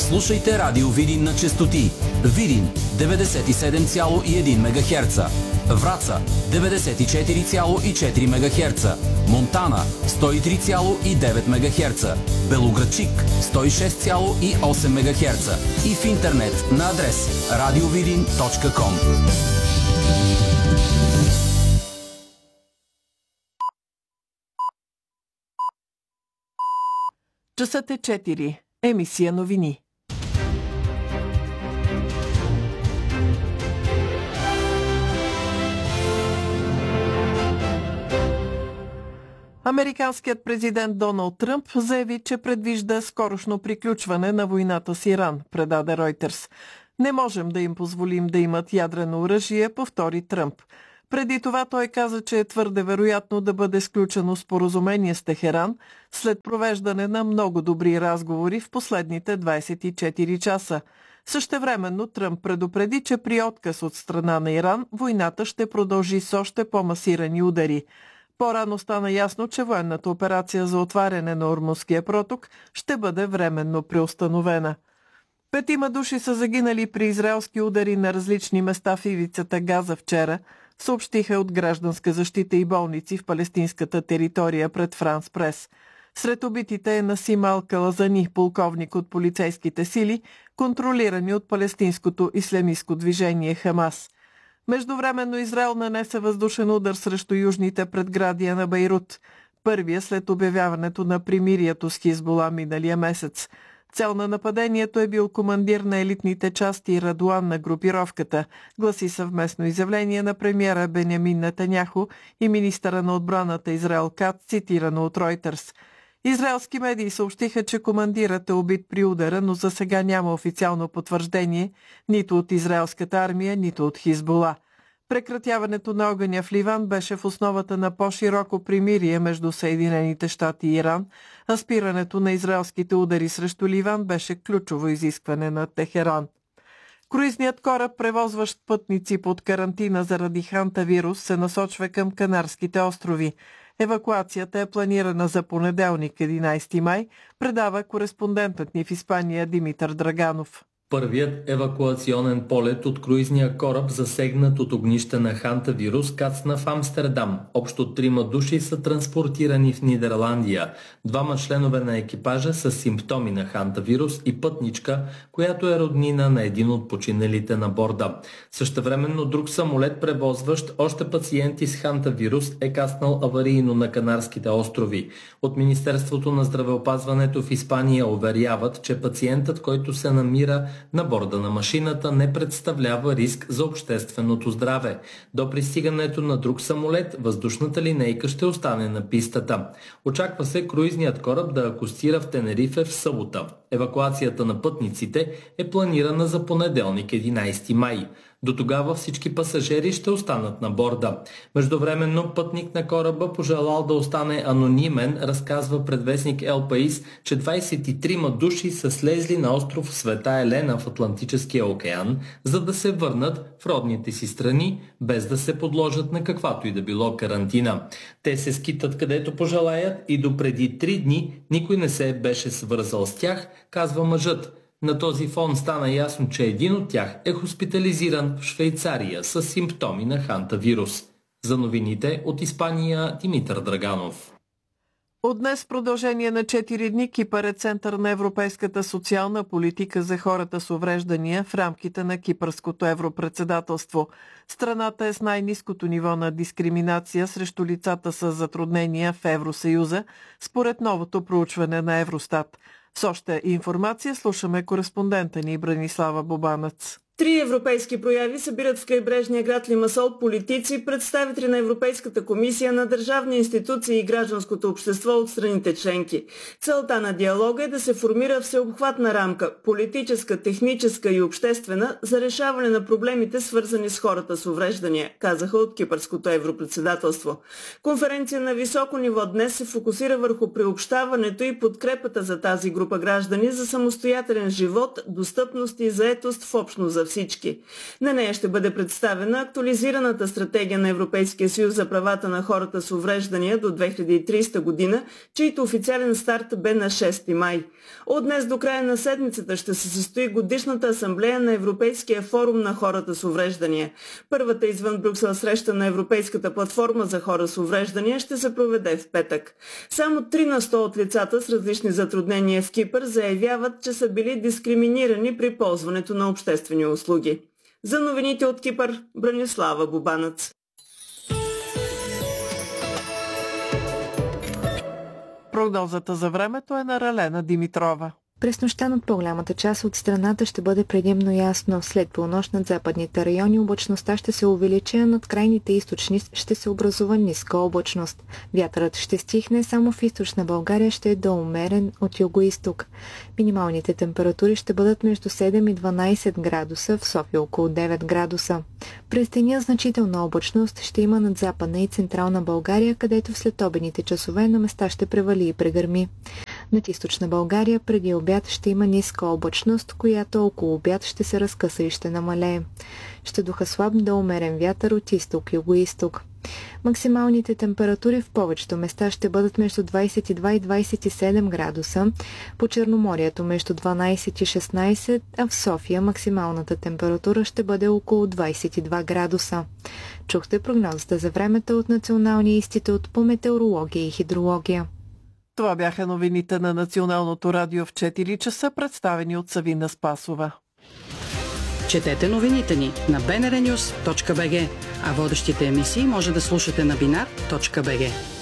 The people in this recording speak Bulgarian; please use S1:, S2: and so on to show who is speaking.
S1: Слушайте Радио Видин на честоти: Видин 97,1 МГц, Враца 94,4 МГц, Монтана 103,9 МГц, Белоградчик 106,8 МГц и в интернет на адрес radiovidin.com.
S2: Часът е 4. Емисия новини. Американският президент Доналд Тръмп заяви, че предвижда скорошно приключване на войната с Иран, предаде Ройтерс. Не можем да им позволим да имат ядрено оръжие, повтори Тръмп. Преди това той каза, че е твърде вероятно да бъде сключено споразумение с Техеран след провеждане на много добри разговори в последните 24 часа. Същевременно Тръмп предупреди, че при отказ от страна на Иран, войната ще продължи с още по-масирани удари. По-рано стана ясно, че военната операция за отваряне на Ормузския проток ще бъде временно преустановена. 5 души са загинали при израелски удари на различни места в ивицата Газа вчера, съобщиха от гражданска защита и болници в палестинската територия пред Франс Прес. Сред убитите е Насим Ал-Калазани, полковник от полицейските сили, контролирани от палестинското ислямистко движение Хамас. Междувременно Израел нанесе въздушен удар срещу южните предградия на Бейрут, първия след обявяването на примирието с Хизбула миналия месец. Цел на нападението е бил командир на елитните части Радуан на групировката, гласи съвместно изявление на премиера Бенямин Нетаняху и министъра на отбраната Израел Кац, цитирано от Ройтерс. Израелски медии съобщиха, че командирът е убит при удара, но за сега няма официално потвърждение нито от израелската армия, нито от Хизбула. Прекратяването на огъня в Ливан беше в основата на по-широко примирие между Съединените щати и Иран, а спирането на израелските удари срещу Ливан беше ключово изискване на Техеран. Круизният кораб, превозващ пътници под карантина заради хантавирус, се насочва към Канарските острови. Евакуацията е планирана за понеделник, 11 май, предава кореспондентът ни в Испания Димитър Драганов.
S3: Първият евакуационен полет от круизния кораб, засегнат от огнище на хантавирус, кацна в Амстердам. Общо 3 души са транспортирани в Нидерландия. 2 членове на екипажа с симптоми на хантавирус и пътничка, която е роднина на един от починалите на борда. Същевременно друг самолет, превозващ още пациенти с хантавирус, е кацнал аварийно на Канарските острови. От Министерството на здравеопазването в Испания уверяват, че пациентът, който се намира на борда на машината, не представлява риск за общественото здраве. До пристигането на друг самолет, въздушната линейка ще остане на пистата. Очаква се круизният кораб да акостира в Тенерифе в събота. Евакуацията на пътниците е планирана за понеделник, 11 май. До тогава всички пасажери ще останат на борда. Междувременно пътник на кораба, пожелал да остане анонимен, разказва пред вестник El País, че 23 души са слезли на остров Света Елена в Атлантическия океан, за да се върнат в родните си страни, без да се подложат на каквато и да било карантина. Те се скитат където пожелаят и допреди 3 дни никой не се беше свързал с тях, казва мъжът. На този фон стана ясно, че един от тях е хоспитализиран в Швейцария с симптоми на хантавирус. За новините от Испания, Димитър Драганов.
S2: От днес в продължение на 4 дни Кипър е център на европейската социална политика за хората с увреждания в рамките на кипърското европредседателство. Страната е с най-ниското ниво на дискриминация срещу лицата с затруднения в Евросъюза, според новото проучване на Евростат. С още информация слушаме кореспондента ни Бранислава Бобанец.
S4: 3 европейски прояви събират в крайбрежния град Лимасол политици, представители на Европейската комисия, на държавни институции и гражданското общество от страните членки. Целта на диалога е да се формира всеобхватна рамка – политическа, техническа и обществена, за решаване на проблемите, свързани с хората с увреждания, казаха от кипърското европредседателство. Конференция на високо ниво днес се фокусира върху приобщаването и подкрепата за тази група граждани за самостоятелен живот, достъпност и заетост в общност за всички. На нея ще бъде представена актуализираната стратегия на Европейския съюз за правата на хората с увреждания до 2030 година, чийто официален старт бе на 6 май. От днес до края на седмицата ще се състои годишната асамблея на Европейския форум на хората с увреждания. Първата извън Брюксел среща на Европейската платформа за хора с увреждания ще се проведе в петък. Само 3% от лицата с различни затруднения в Кипър заявяват, че са били дискриминирани при ползването на обществени услуги. За новините от Кипър, Бранислава Бубанец.
S2: Прогнозата за времето е на Ралена Димитрова.
S5: През нощта над по-голямата част от страната ще бъде предимно ясно. След полунощ над западните райони облачността ще се увеличи, а над крайните източни ще се образува ниска облачност. Вятърът ще стихне, само в източна България ще е до умерен от югоизток. Минималните температури ще бъдат между 7 и 12 градуса, в София около 9 градуса. През деня значителна облачност ще има над западна и централна България, където в следобедните часове на места ще превали и прегърми. Над източна България преди обяд ще има ниска облачност, която около обяд ще се разкъса и ще намалее. Ще духа слаб до умерен вятър от изток-югоизток. Максималните температури в повечето места ще бъдат между 22 и 27 градуса, по Черноморието между 12 и 16, а в София максималната температура ще бъде около 22 градуса. Чухте прогнозата за времето от Националния институт по метеорология и хидрология.
S2: Това бяха новините на Националното радио в 4 часа, представени от Савина Спасова.
S6: Четете новините ни на bnrnews.bg, а водещите емисии може да слушате на binar.bg.